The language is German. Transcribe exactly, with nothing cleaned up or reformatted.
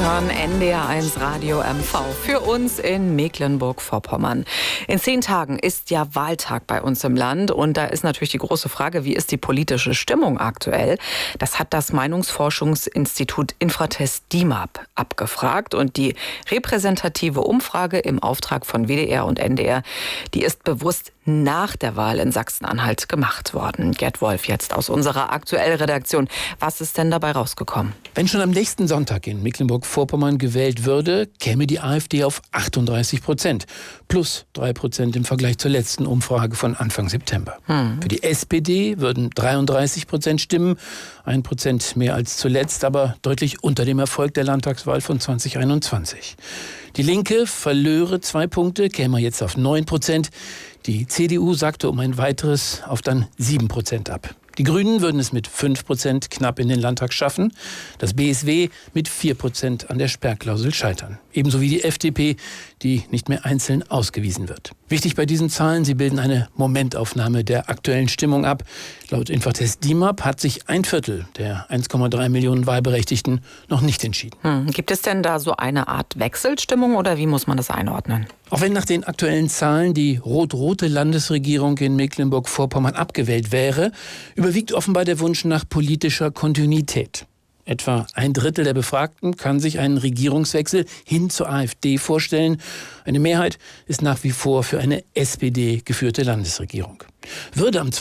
hören N D R eins Radio M V für uns in Mecklenburg-Vorpommern. In zehn Tagen ist ja Wahltag bei uns im Land und da ist natürlich die große Frage, wie ist die politische Stimmung aktuell? Das hat das Meinungsforschungsinstitut Infratest D I M A P abgefragt und die repräsentative Umfrage im Auftrag von W D R und N D R, die ist bewusst nach der Wahl in Sachsen-Anhalt gemacht worden. Gerd Wolf jetzt aus unserer aktuellen Redaktion. Was ist denn dabei rausgekommen? Wenn schon am nächsten Sonntag in Mecklenburg-Vorpommern gewählt würde, käme die AfD auf achtunddreißig Prozent. Plus drei Prozent im Vergleich zur letzten Umfrage von Anfang September. Hm. Für die S P D würden dreiunddreißig Prozent stimmen. Ein Prozent mehr als zuletzt, aber deutlich unter dem Erfolg der Landtagswahl von zweitausendeinundzwanzig. Die Linke verlöre zwei Punkte, käme jetzt auf neun Prozent. Die C D U sagte um ein weiteres auf dann sieben Prozent ab. Die Grünen würden es mit fünf Prozent knapp in den Landtag schaffen. Das B S W mit vier Prozent an der Sperrklausel scheitern. Ebenso wie die F D P, die nicht mehr einzeln ausgewiesen wird. Wichtig bei diesen Zahlen, sie bilden eine Momentaufnahme der aktuellen Stimmung ab. Laut Infratest D I M A P hat sich ein Viertel der eins Komma drei Millionen Wahlberechtigten noch nicht entschieden. Hm. Gibt es denn da so eine Art Wechselstimmung oder wie muss man das einordnen? Auch wenn nach den aktuellen Zahlen die rot-rote Landesregierung in Mecklenburg-Vorpommern abgewählt wäre, überwiegt offenbar der Wunsch nach politischer Kontinuität. Etwa ein Drittel der Befragten kann sich einen Regierungswechsel hin zur AfD vorstellen. Eine Mehrheit ist nach wie vor für eine S P D geführte Landesregierung. Würde am